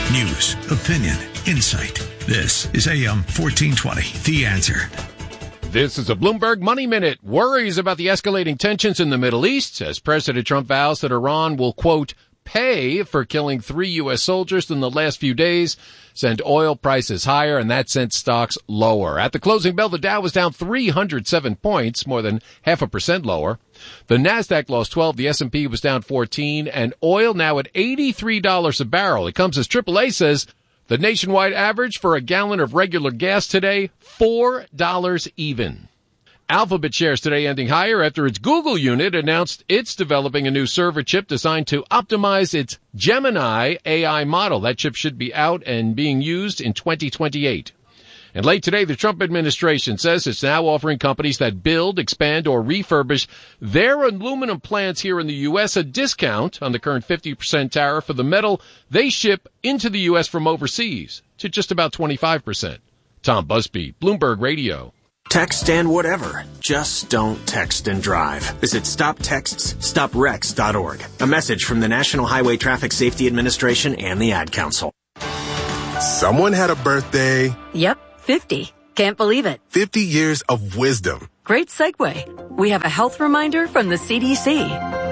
News, opinion, insight. This is AM 1420, The Answer. This is a Bloomberg Money Minute. Worries about the escalating tensions in the Middle East as President Trump vows that Iran will, quote, pay for killing 3 U.S. soldiers in the last few days, sent oil prices higher, and that sent stocks lower. At the closing bell, the Dow was down 307 points, more than 0.5% lower. The Nasdaq lost 12, the S&P was down 14, and oil now at $83 a barrel. It comes as AAA says the nationwide average for a gallon of regular gas today, $4 even. Alphabet shares today ending higher after its Google unit announced it's developing a new server chip designed to optimize its Gemini AI model. That chip should be out and being used in 2028. And late today, the Trump administration says it's now offering companies that build, expand, or refurbish their aluminum plants here in the U.S. a discount on the current 50% tariff for the metal they ship into the U.S. from overseas to just about 25%. Tom Busby, Bloomberg Radio. Text and whatever. Just don't text and drive. Visit StopTextsStopWrecks.org. A message from the National Highway Traffic Safety Administration and the Ad Council. Someone had a birthday. Yep, 50. Can't believe it. 50 years of wisdom. Great segue. We have a health reminder from the CDC.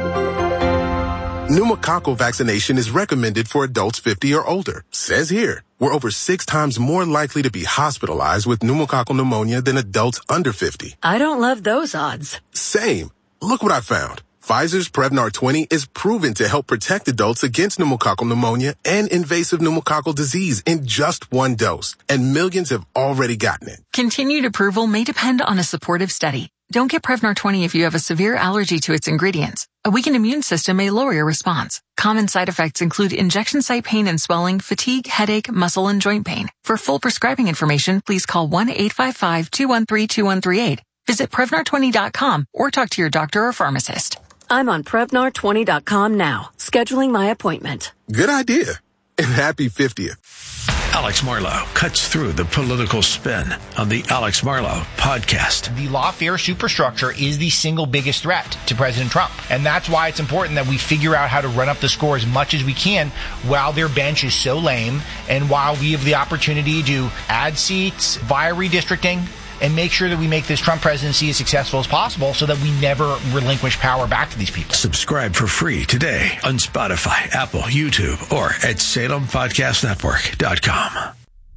Pneumococcal vaccination is recommended for adults 50 or older. Says here, we're over 6 times more likely to be hospitalized with pneumococcal pneumonia than adults under 50. I don't love those odds. Same. Look what I found. Pfizer's Prevnar 20 is proven to help protect adults against pneumococcal pneumonia and invasive pneumococcal disease in just 1 dose. And millions have already gotten it. Continued approval may depend on a supportive study. Don't get Prevnar 20 if you have a severe allergy to its ingredients. A weakened immune system may lower your response. Common side effects include injection site pain and swelling, fatigue, headache, muscle, and joint pain. For full prescribing information, please call 1-855-213-2138. Visit Prevnar20.com or talk to your doctor or pharmacist. I'm on Prevnar20.com now, scheduling my appointment. Good idea. And happy 50th. Alex Marlow cuts through the political spin on the Alex Marlow podcast. The lawfare superstructure is the single biggest threat to President Trump. And that's why it's important that we figure out how to run up the score as much as we can while their bench is so lame and while we have the opportunity to add seats via redistricting and make sure that we make this Trump presidency as successful as possible so that we never relinquish power back to these people. Subscribe for free today on Spotify, Apple, YouTube, or at SalemPodcastNetwork.com.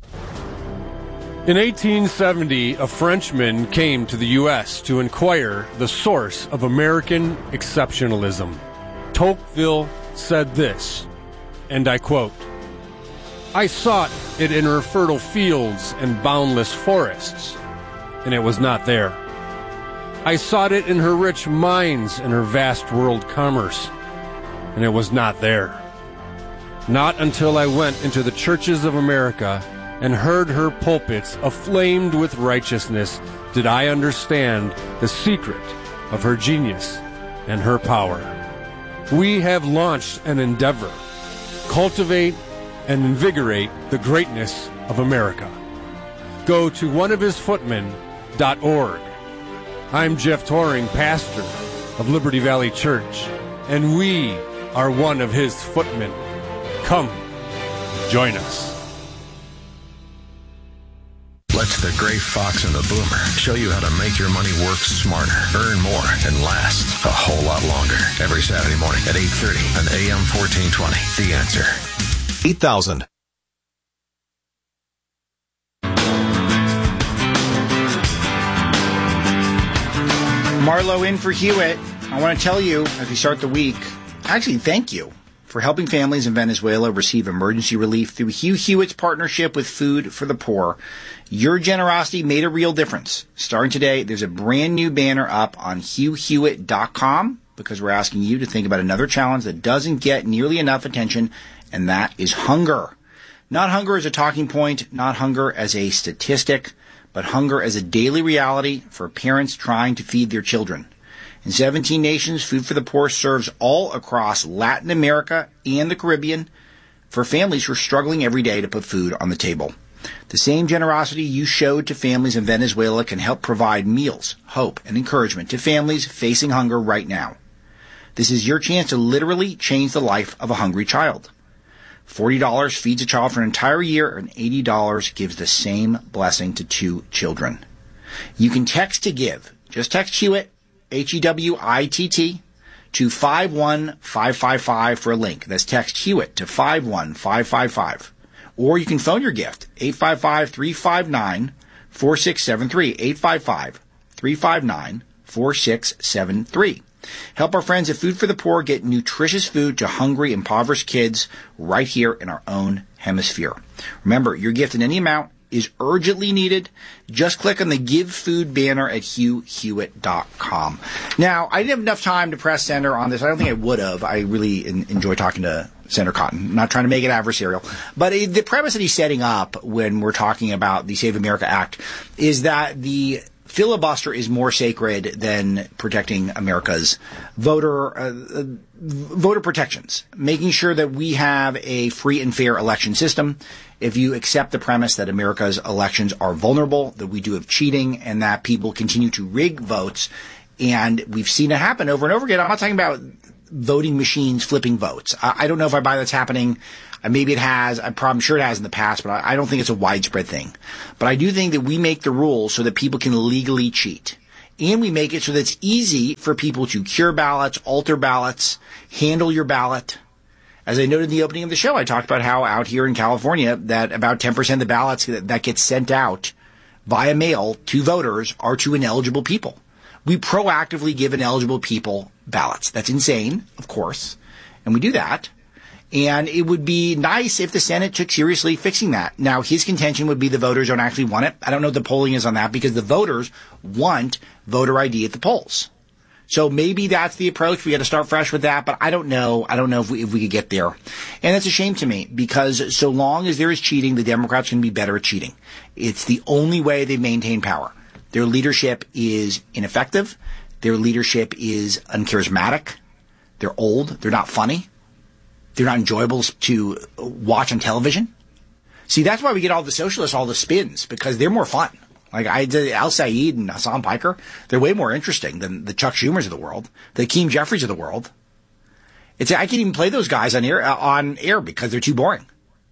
In 1870, a Frenchman came to the U.S. to inquire the source of American exceptionalism. Tocqueville said this, and I quote, "I sought it in her fertile fields and boundless forests, and it was not there. I sought it in her rich mines and her vast world commerce, and it was not there. Not until I went into the churches of America and heard her pulpits aflamed with righteousness did I understand the secret of her genius and her power. We have launched an endeavor, cultivate and invigorate the greatness of America. Go to oneofhisfootmen.org. I'm Jeff Toring, pastor of Liberty Valley Church, and we are one of his footmen. Come, join us. Let the gray fox and the boomer show you how to make your money work smarter, earn more, and last a whole lot longer. Every Saturday morning at 8:30 on AM 1420. The Answer. 8,000. Marlowe in for Hewitt. I want to tell you, as we start the week, actually thank you for helping families in Venezuela receive emergency relief through Hugh Hewitt's partnership with Food for the Poor. Your generosity made a real difference. Starting today, there's a brand new banner up on HughHewitt.com because we're asking you to think about another challenge that doesn't get nearly enough attention, and that is hunger. Not hunger as a talking point, not hunger as a statistic, but hunger as a daily reality for parents trying to feed their children. In 17 nations, Food for the Poor serves all across Latin America and the Caribbean for families who are struggling every day to put food on the table. The same generosity you showed to families in Venezuela can help provide meals, hope, and encouragement to families facing hunger right now. This is your chance to literally change the life of a hungry child. $40 feeds a child for an entire year, and $80 gives the same blessing to 2 children. You can text to give. Just text Hewitt, Hewitt, to 51555 for a link. That's text Hewitt to 51555. Or you can phone your gift, 855-359-4673, 855-359-4673. Help our friends at Food for the Poor get nutritious food to hungry, impoverished kids right here in our own hemisphere. Remember, your gift in any amount is urgently needed. Just click on the Give Food banner at HughHewitt.com. Now, I didn't have enough time to press sender on this. I don't think I would have. I really enjoy talking to Senator Cotton. I'm not trying to make it adversarial. But the premise that he's setting up when we're talking about the Save America Act is that the filibuster is more sacred than protecting America's voter protections, making sure that we have a free and fair election system. If you accept the premise that America's elections are vulnerable, that we do have cheating, and that people continue to rig votes, and we've seen it happen over and over again. I'm not talking about voting machines flipping votes. I don't know if I buy that's happening. Maybe it has. I'm sure it has in the past, but I don't think it's a widespread thing. But I do think that we make the rules so that people can legally cheat. And we make it so that it's easy for people to cure ballots, alter ballots, handle your ballot. As I noted in the opening of the show, I talked about how out here in California that about 10% of the ballots that get sent out via mail to voters are to ineligible people. We proactively give ineligible people ballots. That's insane, of course. And we do that. And it would be nice if the Senate took seriously fixing that. Now, his contention would be the voters don't actually want it. I don't know what the polling is on that because the voters want voter ID at the polls. So maybe that's the approach. We got to start fresh with that, but I don't know. I don't know if we could get there. And that's a shame to me because so long as there is cheating, the Democrats can be better at cheating. It's the only way they maintain power. Their leadership is ineffective. Their leadership is uncharismatic. They're old. They're not funny. They're not enjoyable to watch on television. See, that's why we get all the socialists, all the spins, because they're more fun. Like Al Said and Hassan Piker, they're way more interesting than the Chuck Schumers of the world, the Hakeem Jeffries of the world. I can't even play those guys on air because they're too boring.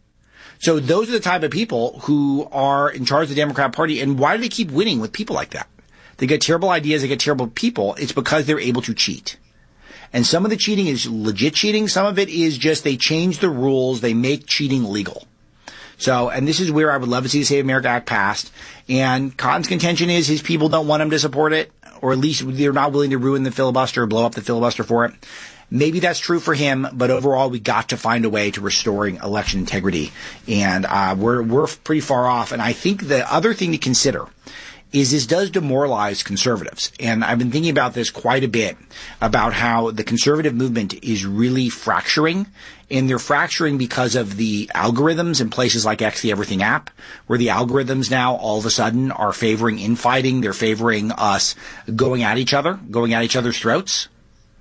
So those are the type of people who are in charge of the Democrat Party. And why do they keep winning with people like that? They get terrible ideas. They get terrible people. It's because they're able to cheat. And some of the cheating is legit cheating. Some of it is just they change the rules. They make cheating legal. So, and this is where I would love to see the Save America Act passed. And Cotton's contention is his people don't want him to support it, or at least they're not willing to ruin the filibuster or blow up the filibuster for it. Maybe that's true for him, but overall we got to find a way to restoring election integrity. And we're pretty far off. And I think the other thing to consider is this does demoralize conservatives. And I've been thinking about this quite a bit, about how the conservative movement is really fracturing. And they're fracturing because of the algorithms in places like X the Everything app, where the algorithms now all of a sudden are favoring infighting. They're favoring us going at each other, going at each other's throats.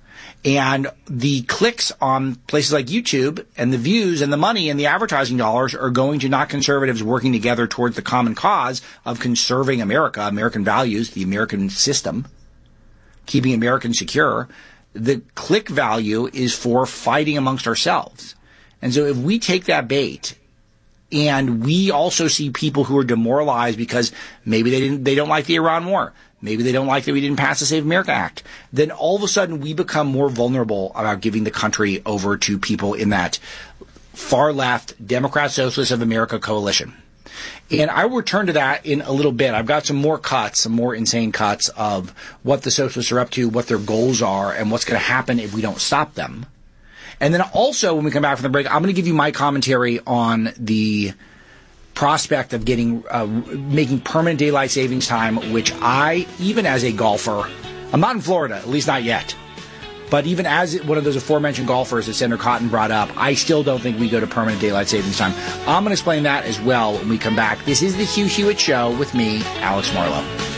And the clicks on places like YouTube and the views and the money and the advertising dollars are going to not conservatives working together towards the common cause of conserving America, American values, the American system, keeping Americans secure. The click value is for fighting amongst ourselves. And so if we take that bait and we also see people who are demoralized because maybe they don't like the Iran war, maybe they don't like that we didn't pass the Save America Act, then all of a sudden we become more vulnerable about giving the country over to people in that far left Democrat Socialists of America coalition. And I will return to that in a little bit. I've got some more cuts, some more insane cuts of what the socialists are up to, what their goals are, and what's going to happen if we don't stop them. And then also, when we come back from the break, I'm going to give you my commentary on the prospect of making permanent daylight savings time, which I, even as a golfer, I'm not in Florida, at least not yet. But even as one of those aforementioned golfers that Senator Cotton brought up, I still don't think we go to permanent daylight savings time. I'm going to explain that as well when we come back. This is the Hugh Hewitt Show with me, Alex Marlowe.